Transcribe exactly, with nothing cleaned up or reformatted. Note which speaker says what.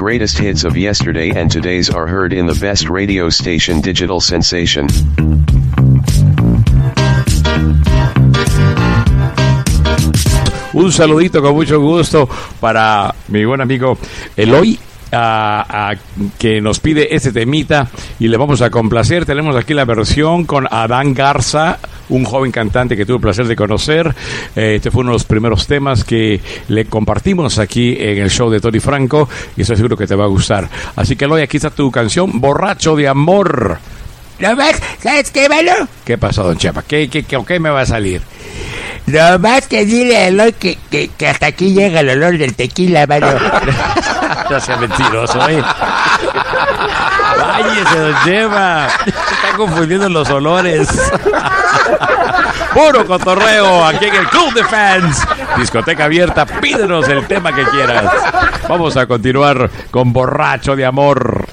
Speaker 1: greatest hits of yesterday and today's are heard in the best radio station Digital Sensation.
Speaker 2: Un saludito con mucho gusto para mi buen amigo Eloy, a, a, que nos pide este temita y le vamos a complacer. Tenemos aquí la versión con Adán Garza, un joven cantante que tuve el placer de conocer. Eh, este fue uno de los primeros temas que le compartimos aquí en el show de Tony Franco y estoy seguro que te va a gustar. Así que Eloy, aquí está tu canción, Borracho de Amor.
Speaker 3: ¿No más? ¿Sabes qué, mano?
Speaker 2: ¿Qué pasó, don Chepa? ¿Qué, qué, qué, qué me va a salir?
Speaker 3: No más que dile a Eloy que, que, que hasta aquí llega el olor del tequila, mano.
Speaker 2: No sea mentiroso, ¿eh? Váyese, don Chepa. Está confundiendo los olores. Puro cotorreo aquí en el Club de Fans. Discoteca abierta, pídenos el tema que quieras. Vamos a continuar con Borracho de Amor.